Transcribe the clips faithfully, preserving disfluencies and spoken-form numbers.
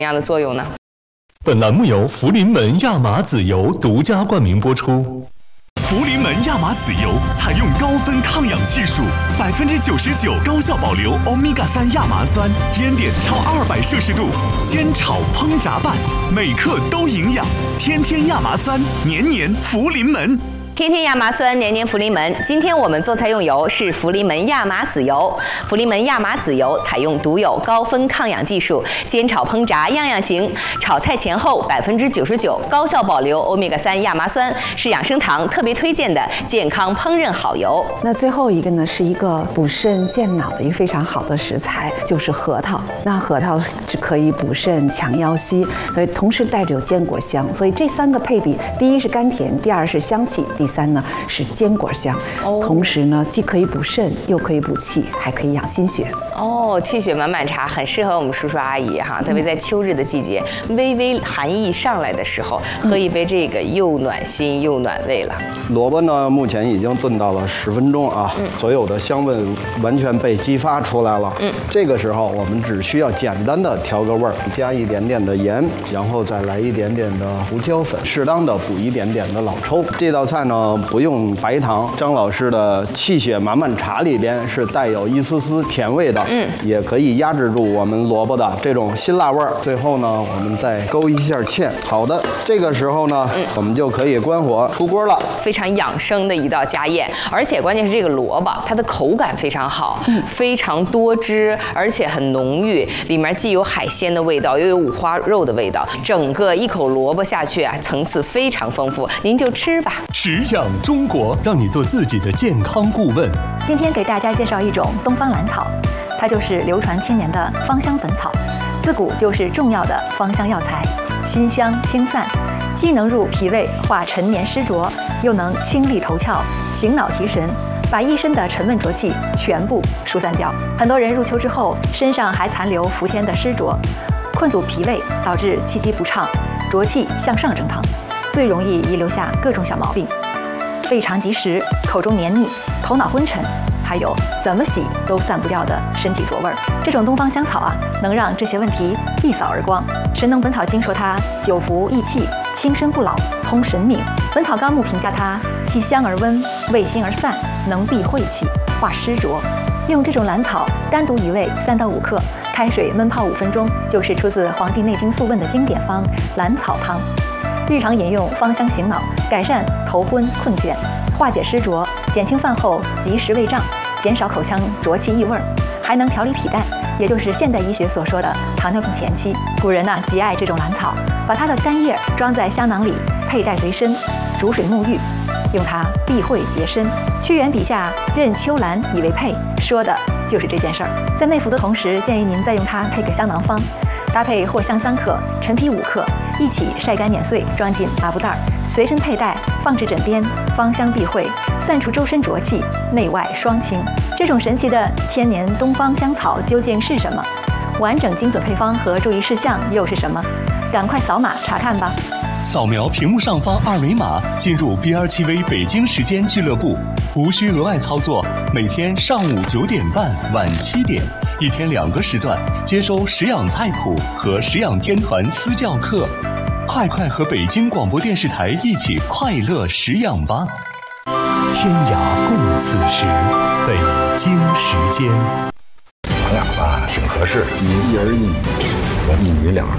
样的作用呢？ 本栏目由福临门亚麻籽油独家冠名播出。 福临门亚麻籽油采用高分抗氧技术，百分之九十九高效保留欧米伽三亚麻酸，烟点超二百摄氏度，煎炒烹炸拌，每克都营养。天天亚麻酸，年年福临门。 天天亚麻酸，年年福临门。今天我们做菜用油是福临门亚麻籽油。福临门亚麻籽油采用独有高分抗氧技术，煎炒烹炸样样行。炒菜前后百分之九十九高效保留欧米伽三亚麻酸，是养生堂特别推荐的健康烹饪好油。 那最后一个呢，是一个补肾健脑的一个非常好的食材，就是核桃。那核桃是可以补肾强腰膝，所以同时带着有坚果香，所以这三个配比，第一是甘甜，第二是香气。第三呢是坚果香，同时呢既可以补肾，又可以补气，还可以养心血。 哦，气血满满茶很适合我们叔叔阿姨哈，特别在秋日的季节，微微寒意上来的时候，喝一杯这个又暖心又暖胃了。 萝卜呢，目前已经炖到了十分钟啊，嗯、所有的香味完全被激发出来了。嗯，这个时候我们只需要简单的调个味儿，加一点点的盐，然后再来一点点的胡椒粉，适当的补一点点的老抽。这道菜呢不用白糖，张老师的气血满满茶里边是带有一丝丝甜味的。嗯，也可以压制住我们萝卜的这种辛辣味儿。最后呢，我们再勾一下芡。好的，这个时候呢，嗯、我们就可以关火出锅了。 非常养生的一道家宴，而且关键是这个萝卜，它的口感非常好，嗯、非常多汁，而且很浓郁，里面既有海鲜的味道，又有五花肉的味道，整个一口萝卜下去啊，层次非常丰富。您就吃吧。 食养中国，让你做自己的健康顾问。 今天给大家介绍一种东方兰草。它就是流传千年的芳香本草，自古就是重要的芳香药材，辛香清散，既能入脾胃化陈年湿浊，又能清利头窍、醒脑提神，把一身的沉闷浊气全部疏散掉。很多人入秋之后，身上还残留伏天的湿浊，困阻脾胃，导致气机不畅，浊气向上蒸腾，最容易遗留下各种小毛病，胃肠积食，口中黏腻，头脑昏沉。还有怎么洗都散不掉的身体浊味儿，这种东方香草啊，能让这些问题一扫而光。《神农本草经》说它久服益气，轻身不老，通神明。《本草纲目》评价它气香而温，味辛而散，能避晦气，化湿浊。用这种兰草单独一味三到五克，开水焖泡五分钟，就是出自《黄帝内经素问》的经典方兰草汤。日常饮用芳香醒脑，改善头昏困倦，化解湿浊，减轻饭后积食胃胀，减少口腔浊气异味，还能调理脾淡，也就是现代医学所说的糖尿病前期。古人呐、啊、极爱这种兰草，把它的干叶装在香囊里，佩戴随身，煮水沐浴，用它避讳洁身。屈原笔下任秋兰以为佩，说的就是这件事儿。在内服的同时，建议您再用它配个香囊方，搭配藿香三克、陈皮五克，一起晒干碾碎，装进麻布袋，随身佩戴，放置枕边，芳香避秽，散除周身浊气，内外双清。这种神奇的千年东方香草究竟是什么？完整精准配方和注意事项又是什么？赶快扫码查看吧！ 扫描屏幕上方二维码，进入 B R T V 北京时间俱乐部，无需额外操作。每天上午九点半、晚七点，一天两个时段，接收食养菜谱和食养天团私教课。快快和北京广播电视台一起快乐食养吧！天涯共此时，北京时间。 咱俩吧挺合适，你一儿一女，我一女两儿。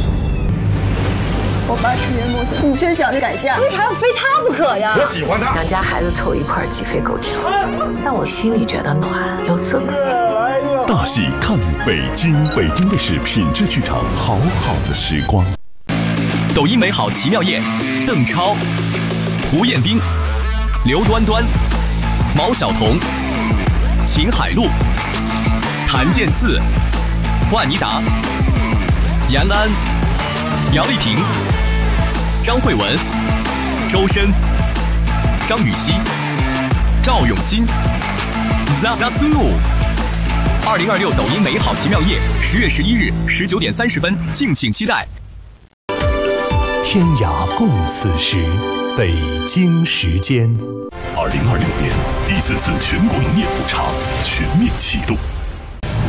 我爸陈年过去，你却想着改嫁，为啥要非他不可呀？ 我喜欢他。 两家孩子凑一块儿鸡飞狗跳，但我心里觉得暖又刺耳。 大戏看北京，北京卫视品质剧场，好好的时光。抖音美好奇妙夜，邓超、胡彦斌、刘端端、毛晓彤、秦海璐、谭健次、万妮达、延安、杨丽萍、张慧文、周深、张雨绮、赵永新、Zazu。二零二六抖音美好奇妙夜，十月十一日十九点三十分，敬请期待。 天涯共此时，北京时间。 二零二六年第四次全国农业普查全面启动。